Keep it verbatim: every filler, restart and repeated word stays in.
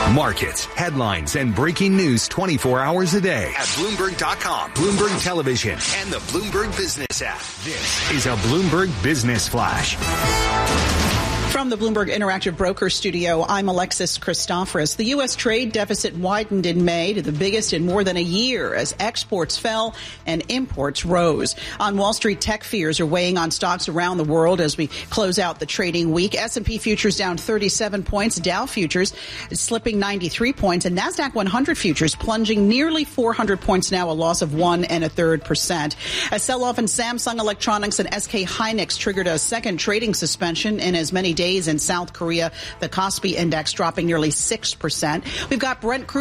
Markets, headlines, and breaking news twenty-four hours a day at Bloomberg dot com, Bloomberg Television, and the Bloomberg Business app. This is a Bloomberg Business Flash. From the Bloomberg Interactive Broker Studio, I'm Alexis Christoforous. The U S trade deficit widened in May to the biggest in more than a year as exports fell and imports rose. On Wall Street, tech fears are weighing on stocks around the world as we close out the trading week. S and P futures down thirty-seven points, Dow futures slipping ninety-three points, and NASDAQ one hundred futures plunging nearly four hundred points now, a loss of one and a third percent. A sell-off in Samsung Electronics and S K Hynix triggered a second trading suspension in as many days in South Korea. The Kospi index dropping nearly six percent. We've got Brent Crude